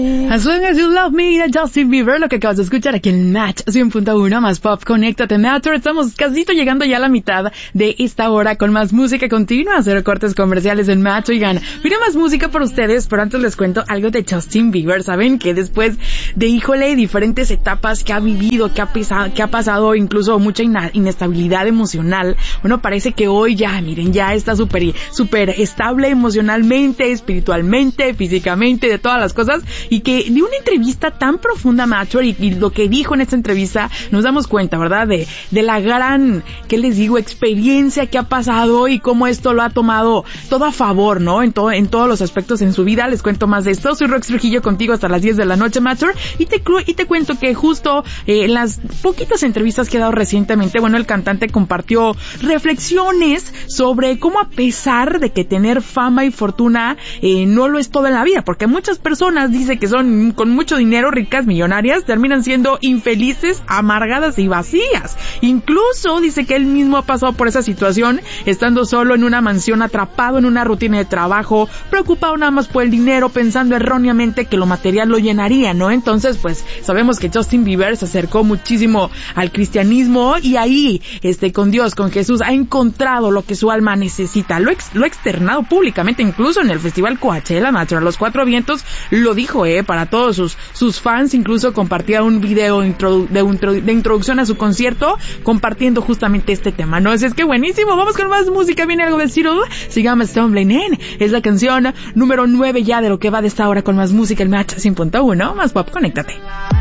As long as you love me, de Justin Bieber, lo que acabas de escuchar aquí en Match 100.1 más pop, conéctate Matter. Estamos casi llegando ya a la mitad de esta hora con más música continua, cero cortes comerciales en Match. Oigan, mira más música para ustedes, pero antes les cuento algo de Justin Bieber. Saben que después de, diferentes etapas que ha vivido, que ha pasado incluso mucha inestabilidad emocional, bueno, parece que hoy ya, miren, ya está súper estable emocionalmente, espiritualmente, físicamente, de todas las cosas. Y que de una entrevista tan profunda, Macho, y lo que dijo en esta entrevista, nos damos cuenta, ¿verdad? De la gran, ¿qué les digo?, experiencia que ha pasado y cómo esto lo ha tomado todo a favor, ¿no? En todos los aspectos en su vida. Les cuento más de esto. Soy Rox Trujillo contigo hasta las 10 de la noche, Macho, y te cuento que justo en las poquitas entrevistas que ha dado recientemente, bueno, el cantante compartió reflexiones sobre cómo, a pesar de que tener fama y fortuna no lo es todo en la vida, porque muchas personas dicen que son con mucho dinero, ricas, millonarias, terminan siendo infelices, amargadas y vacías. Incluso dice que él mismo ha pasado por esa situación, estando solo en una mansión, atrapado en una rutina de trabajo, preocupado nada más por el dinero, pensando erróneamente que lo material lo llenaría, ¿no? Entonces, pues, sabemos que Justin Bieber se acercó muchísimo al cristianismo y ahí, con Dios, con Jesús, ha encontrado lo que su alma necesita. Lo ha externado públicamente, incluso en el festival Coachella, Nacho, a los Cuatro Vientos, lo dijo, para todos sus fans. Incluso compartía un video de introducción a su concierto, compartiendo justamente este tema, ¿no? Así es que buenísimo, vamos con más música. Viene algo de Ciro, se llama Stumbling In, es la canción número 9 ya de lo que va de esta hora con más música, el Match 100.1 más pop, conéctate.